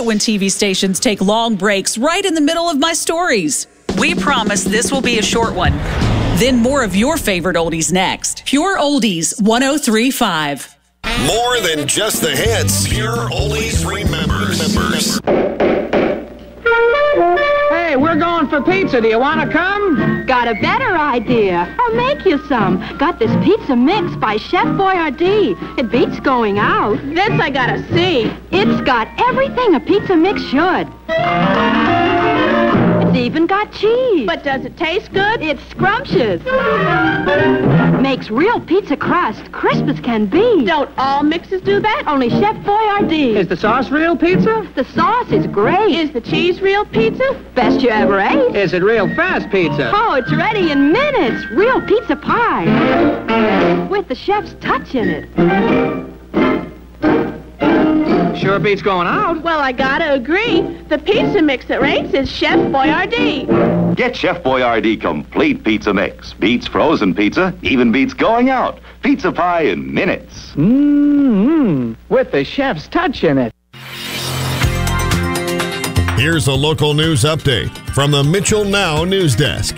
it when TV stations take long breaks right in the middle of my stories. We promise this will be a short one. Then more of your favorite oldies next. Pure Oldies 103.5. More than just the hits. Pure Oldies remembers. Hey, we're going for pizza. Do you want to come? Got a better idea. I'll make you some. Got this pizza mix by Chef Boyardee. It beats going out. This I gotta see. It's got everything a pizza mix should. It's even got cheese. But does it taste good? It's scrumptious. Makes real pizza crust crisp as can be. Don't all mixes do that? Only Chef Boyardee. Is the sauce real pizza? The sauce is great. Is the cheese real pizza? Best you ever ate. Is it real fast pizza? Oh, it's ready in minutes. Real pizza pie. With the chef's touch in it. Sure beats going out. Well, I gotta agree. The pizza mix that rates is Chef Boyardee. Get Chef Boyardee Complete Pizza Mix. Beats frozen pizza, even beats going out. Pizza pie in minutes. With the chef's touch in it. Here's a local news update from the Mitchell Now News Desk.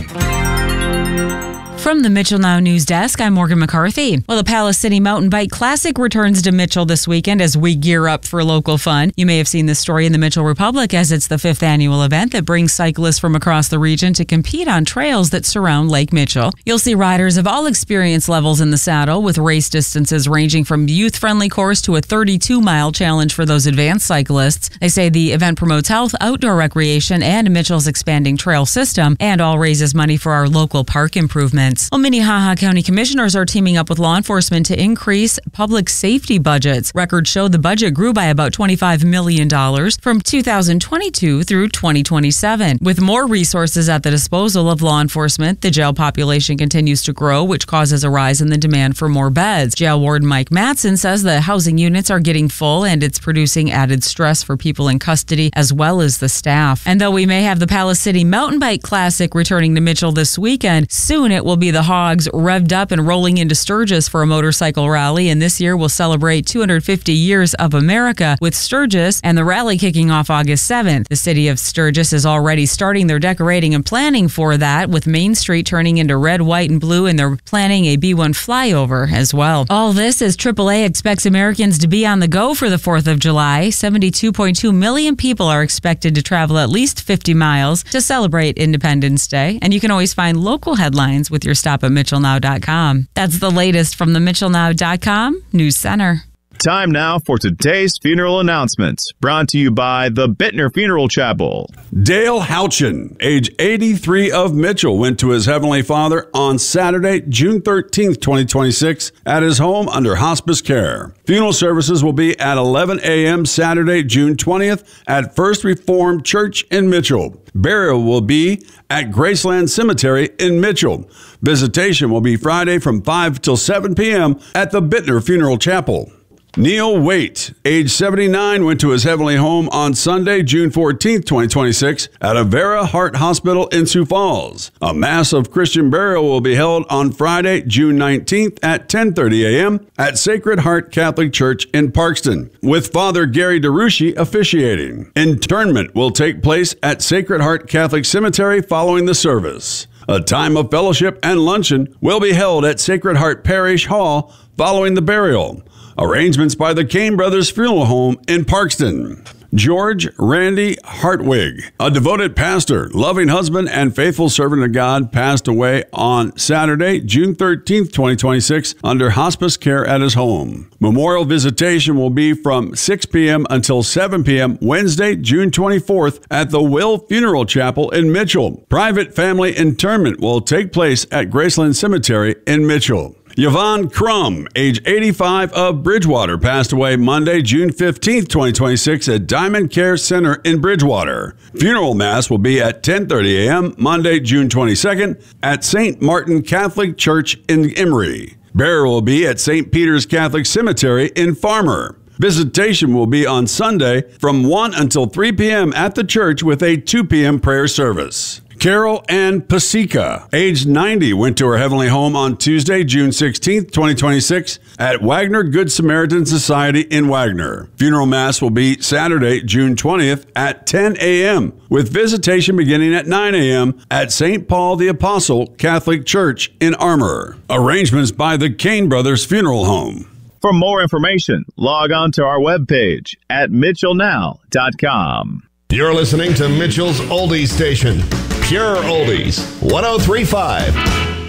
From the Mitchell Now News Desk, I'm Morgan McCarthy. Well, the Palace City Mountain Bike Classic returns to Mitchell this weekend as we gear up for local fun. You may have seen this story in the Mitchell Republic as it's the 5th annual event that brings cyclists from across the region to compete on trails that surround Lake Mitchell. You'll see riders of all experience levels in the saddle, with race distances ranging from youth-friendly course to a 32-mile challenge for those advanced cyclists. They say the event promotes health, outdoor recreation, and Mitchell's expanding trail system, and all raises money for our local park improvements. Well, Minnehaha County commissioners are teaming up with law enforcement to increase public safety budgets. Records show the budget grew by about $25 million from 2022 through 2027. With more resources at the disposal of law enforcement, the jail population continues to grow, which causes a rise in the demand for more beds. Jail Warden Mike Matson says the housing units are getting full and it's producing added stress for people in custody as well as the staff. And though we may have the Palace City Mountain Bike Classic returning to Mitchell this weekend, soon it will be the Hogs revved up and rolling into Sturgis for a motorcycle rally, and this year will celebrate 250 years of America with Sturgis and the rally kicking off August 7th. The city of Sturgis is already starting their decorating and planning for that, with Main Street turning into red, white, and blue, and they're planning a B1 flyover as well. All this as AAA expects Americans to be on the go for the 4th of July. 72.2 million people are expected to travel at least 50 miles to celebrate Independence Day, and you can always find local headlines with your stop at MitchellNow.com. That's the latest from the MitchellNow.com News Center. Time now for today's funeral announcements, brought to you by the Bittner Funeral Chapel. Dale Houchin, age 83 of Mitchell, went to his Heavenly Father on Saturday, June 13th, 2026, at his home under hospice care. Funeral services will be at 11 a.m. Saturday, June 20th at First Reformed Church in Mitchell. Burial will be at Graceland Cemetery in Mitchell. Visitation will be Friday from 5 till 7 p.m. at the Bittner Funeral Chapel. Neil Waite, age 79, went to his heavenly home on Sunday, June 14th, 2026, at Avera Heart Hospital in Sioux Falls. A mass of Christian burial will be held on Friday, June 19th at 10:30 a.m. at Sacred Heart Catholic Church in Parkston, with Father Gary DeRucci officiating. Interment will take place at Sacred Heart Catholic Cemetery following the service. A time of fellowship and luncheon will be held at Sacred Heart Parish Hall following the burial. Arrangements by the Kane Brothers Funeral Home in Parkston. George Randy Hartwig, a devoted pastor, loving husband, and faithful servant of God, passed away on Saturday, June 13th, 2026, under hospice care at his home. Memorial visitation will be from 6 p.m. until 7 p.m. Wednesday, June 24th, at the Will Funeral Chapel in Mitchell. Private family interment will take place at Graceland Cemetery in Mitchell. Yvonne Crum, age 85 of Bridgewater, passed away Monday, June 15th, 2026 at Diamond Care Center in Bridgewater. Funeral Mass will be at 10:30 a.m. Monday, June 22nd at St. Martin Catholic Church in Emory. Burial will be at St. Peter's Catholic Cemetery in Farmer. Visitation will be on Sunday from 1 until 3 p.m. at the church with a 2 p.m. prayer service. Carol Ann Pasica, age 90, went to her heavenly home on Tuesday, June 16th, 2026, at Wagner Good Samaritan Society in Wagner. Funeral Mass will be Saturday, June 20th at 10 a.m., with visitation beginning at 9 a.m. at St. Paul the Apostle Catholic Church in Armour. Arrangements by the Kane Brothers Funeral Home. For more information, log on to our webpage at mitchellnow.com. You're listening to Mitchell's Oldies Station. Pure Oldies, 103.5.